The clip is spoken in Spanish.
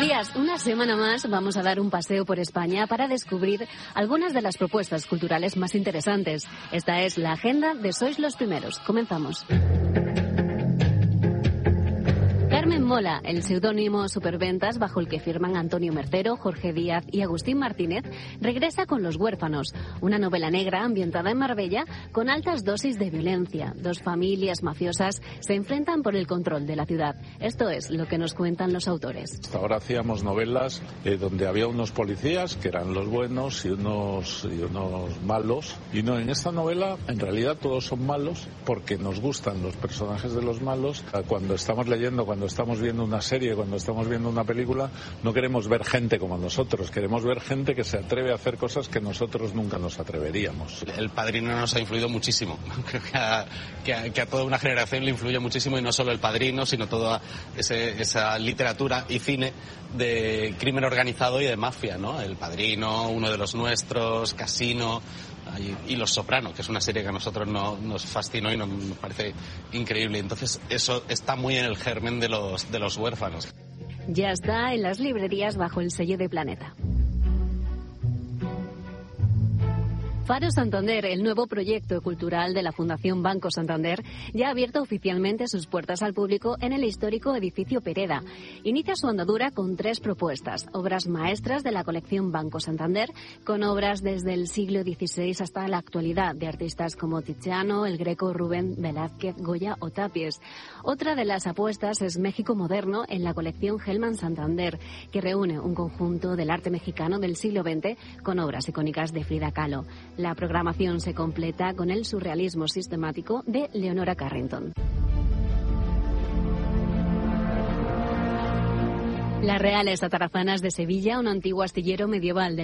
días, una semana más vamos a dar un paseo por España para descubrir algunas de las propuestas culturales más interesantes. Esta es la agenda de Sois los Primeros. Comenzamos. Carmen Mola, el seudónimo superventas bajo el que firman Antonio Mercero, Jorge Díaz y Agustín Martínez, regresa con Los Huérfanos, una novela negra ambientada en Marbella con altas dosis de violencia. Dos familias mafiosas se enfrentan por el control de la ciudad. Esto es lo que nos cuentan los autores. Hasta ahora hacíamos novelas donde había unos policías que eran los buenos y unos malos. Y no, en esta novela en realidad todos son malos porque nos gustan los personajes de los malos. Cuando estamos leyendo, cuando estamos viendo una serie, cuando estamos viendo una película, no queremos ver gente como nosotros, queremos ver gente que se atreve a hacer cosas que nosotros nunca nos atreveríamos. El Padrino nos ha influido muchísimo, creo que a toda una generación le influye muchísimo, y no solo El Padrino, sino toda esa literatura y cine de crimen organizado y de mafia, ¿no? El Padrino, Uno de los Nuestros, Casino y Los Soprano, que es una serie que a nosotros nos fascinó y nos parece increíble. Entonces eso está muy en el germen de los huérfanos. Ya está en las librerías bajo el sello de Planeta. Faro Santander, el nuevo proyecto cultural de la Fundación Banco Santander, ya ha abierto oficialmente sus puertas al público en el histórico edificio Pereda. Inicia su andadura con 3 propuestas: obras maestras de la colección Banco Santander, con obras desde el siglo XVI hasta la actualidad, de artistas como Tiziano, El Greco, Rubén, Velázquez, Goya o Tapies. Otra de las apuestas es México Moderno, en la colección Hellman Santander, que reúne un conjunto del arte mexicano del siglo XX con obras icónicas de Frida Kahlo. La programación se completa con el surrealismo sistemático de Leonora Carrington. Las Reales Atarazanas de Sevilla, un antiguo astillero medieval